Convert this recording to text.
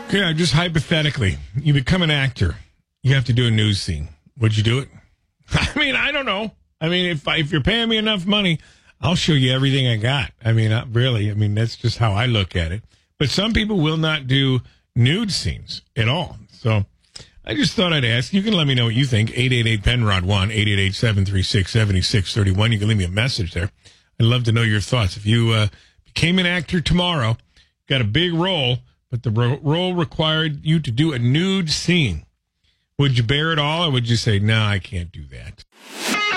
Yeah, just hypothetically, you become an actor. You have to do a news scene. Would you do it? I mean, I don't know. I mean, if you're paying me enough money, I'll show you everything I got. I mean, really, I mean, that's just how I look at it. But some people will not do nude scenes at all. So I just thought I'd ask. You can let me know what you think. 888-PENROD 1-888-736-7631. You can leave me a message there. I'd love to know your thoughts. If you became an actor tomorrow, got a big role, but the role required you to do a nude scene, would you bear it all, or would you say, no, I can't do that?